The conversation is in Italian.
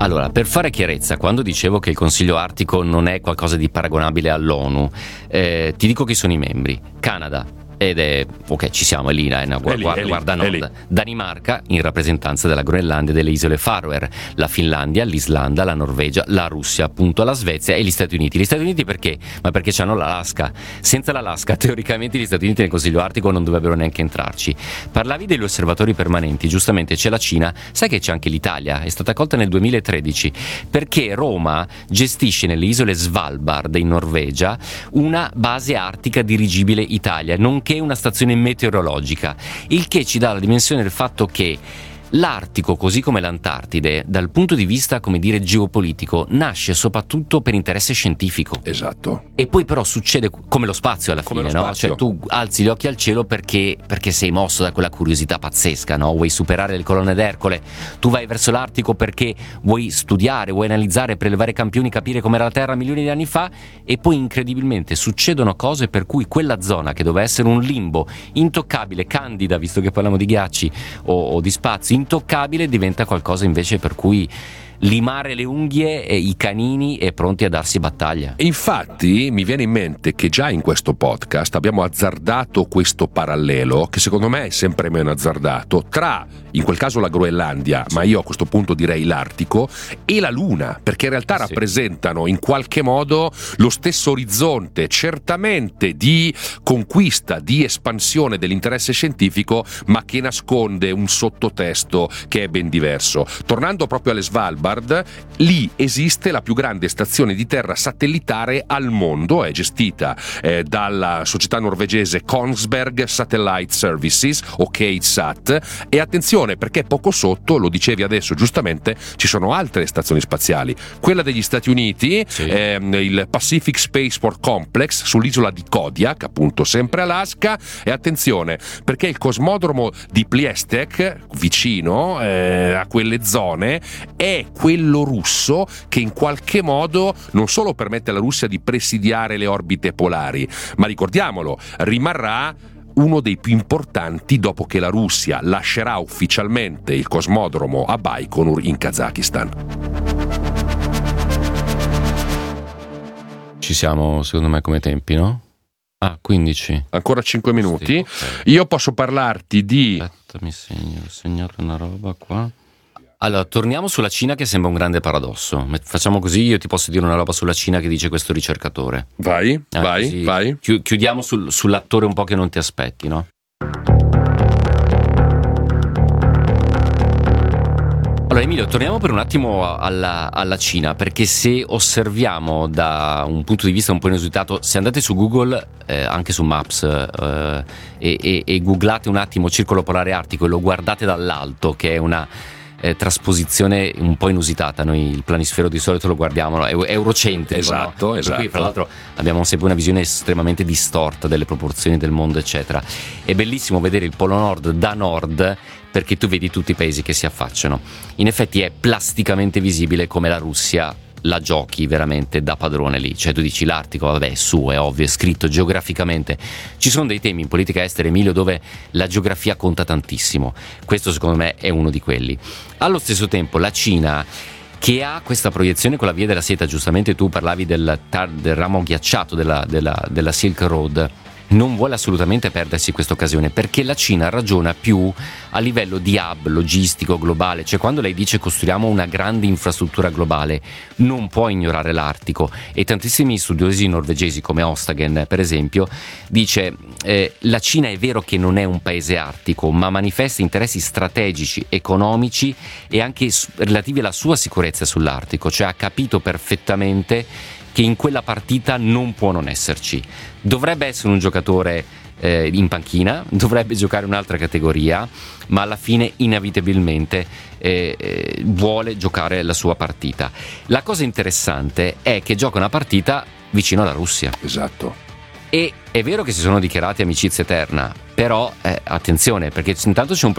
Allora, per fare chiarezza, quando dicevo che il Consiglio Artico non è qualcosa di paragonabile all'ONU, ti dico chi sono i membri. Canada. Ed è, ok, ci siamo, è lì, guarda nord. Danimarca in rappresentanza della Groenlandia e delle isole Faroe, la Finlandia, l'Islanda, la Norvegia, la Russia, appunto, la Svezia e gli Stati Uniti. Gli Stati Uniti perché? Ma perché c'hanno l'Alaska. Senza l'Alaska, teoricamente, gli Stati Uniti nel Consiglio Artico non dovrebbero neanche entrarci. Parlavi degli osservatori permanenti, giustamente c'è la Cina, sai che c'è anche l'Italia, è stata accolta nel 2013, perché Roma gestisce nelle isole Svalbard in Norvegia una base artica dirigibile Italia, nonché una stazione meteorologica, il che ci dà la dimensione del fatto che l'Artico, così come l'Antartide, dal punto di vista, come dire, geopolitico, nasce soprattutto per interesse scientifico. Esatto. E poi però succede come lo spazio alla fine, no? Cioè tu alzi gli occhi al cielo perché sei mosso da quella curiosità pazzesca, no? Vuoi superare le colonne d'Ercole, tu vai verso l'Artico perché vuoi studiare, vuoi analizzare, prelevare campioni, capire com'era la Terra milioni di anni fa, e poi incredibilmente succedono cose per cui quella zona che doveva essere un limbo intoccabile, candida, visto che parliamo di ghiacci o di spazio, intoccabile, diventa qualcosa invece per cui limare le unghie e i canini e pronti a darsi battaglia. Infatti mi viene in mente che già in questo podcast abbiamo azzardato questo parallelo, che secondo me è sempre meno azzardato, tra, in quel caso, la Groenlandia, ma io a questo punto direi l'Artico, e la Luna, perché in realtà rappresentano in qualche modo lo stesso orizzonte, certamente di conquista, di espansione dell'interesse scientifico, ma che nasconde un sottotesto che è ben diverso. Tornando proprio alle Svalbard, lì esiste la più grande stazione di terra satellitare al mondo, è gestita dalla società norvegese Kongsberg Satellite Services, o KSAT, e attenzione perché poco sotto, lo dicevi adesso giustamente, ci sono altre stazioni spaziali, quella degli Stati Uniti, il Pacific Spaceport Complex sull'isola di Kodiak, appunto sempre Alaska, e attenzione perché il cosmodromo di Pliestek, vicino a quelle zone, è quello russo, che in qualche modo non solo permette alla Russia di presidiare le orbite polari, ma ricordiamolo, rimarrà uno dei più importanti dopo che la Russia lascerà ufficialmente il cosmodromo a Baikonur in Kazakistan. Ci siamo, secondo me, come tempi, no? 15. Ancora 5 minuti. Sì, okay. Io posso parlarti di... Aspetta, ho segnato una roba qua. Allora, torniamo sulla Cina, che sembra un grande paradosso. Facciamo così, io ti posso dire una roba sulla Cina che dice questo ricercatore. Vai. Chiudiamo sull'attore un po' che non ti aspetti, no? Allora Emilio, torniamo per un attimo alla Cina, perché se osserviamo da un punto di vista un po' inusitato, se andate su Google, anche su Maps, e googlate un attimo Circolo Polare Artico e lo guardate dall'alto, che è una trasposizione un po' inusitata. Noi il planisfero di solito lo guardiamo, no? È eurocentrico, esatto, no? esatto. Qui, fra l'altro, abbiamo sempre una visione estremamente distorta delle proporzioni del mondo, eccetera. È bellissimo vedere il Polo Nord da nord, perché tu vedi tutti i paesi che si affacciano. In effetti è plasticamente visibile come la Russia la giochi veramente da padrone lì. Cioè tu dici l'Artico, vabbè, è suo, è ovvio, è scritto geograficamente. Ci sono dei temi in politica estera, Emilio, dove la geografia conta tantissimo. Questo secondo me è uno di quelli. Allo stesso tempo la Cina, che ha questa proiezione con la via della seta, giustamente tu parlavi del ramo ghiacciato della Silk Road, non vuole assolutamente perdersi questa occasione, perché la Cina ragiona più a livello di hub logistico globale. Cioè quando lei dice costruiamo una grande infrastruttura globale, non può ignorare l'Artico, e tantissimi studiosi norvegesi come Ostagen per esempio dice la Cina è vero che non è un paese artico, ma manifesta interessi strategici, economici e anche relativi alla sua sicurezza sull'Artico. Cioè ha capito perfettamente che in quella partita non può non esserci. Dovrebbe essere un giocatore in panchina, dovrebbe giocare un'altra categoria, ma alla fine inevitabilmente vuole giocare la sua partita. La cosa interessante è che gioca una partita vicino alla Russia. Esatto. E è vero che si sono dichiarati amicizia eterna, però attenzione, perché intanto c'è un